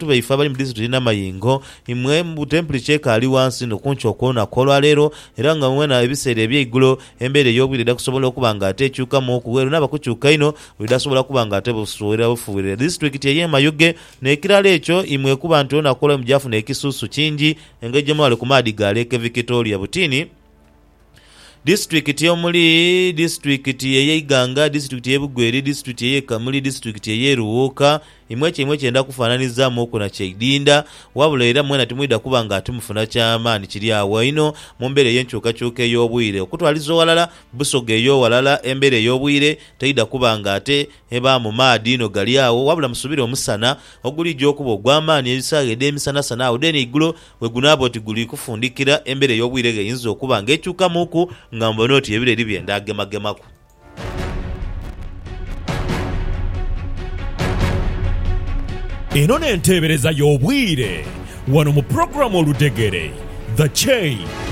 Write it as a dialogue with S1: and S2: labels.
S1: abantu baifa bali mu district n'amayingo imwe mu temperature kali wansi no kuncho okona kolwa lero era nga mwena ebiseera eby'eigulo embeera ey'obwire dakusobola okuba nga ate ekyukamu okuweeru n'abakukyuka ino budasobola kuba nga ate bufuwera district y'e Mayuge n'ekirala ekyo imwe kuba nti onakola mujafu n'ekisuusu kingi engejje mwale ku maadi galeke Victoria Butini district y'omuli district y'e Iganga district y'e Bugweri district y'e Kamuli district y'e Ruwoka imwe kyenda kufananiza mu na Kyedinda wabula era mwena timwida kuba nga atimufuna kyamaani kiri awo ino mu mbeera y'enkyukakyuka ey'obwire okutwaliza walala busoga ey'owalala embeera ey'obwire teyida kuba nga ate eba mu maadi ino gali awo wabula musubire omusana oguli gy'okuba ogw'amaani ebisaaga emisana awo deni igulo we gunaaba oti guli kufundikira embeera ey'obwire gayinza okuba ng'ekyukamuku nga mbona oti ebireri byenda agemagemaku.
S2: Eno n'enteebereza y'obwire wano mu programu Oludegere The Chain.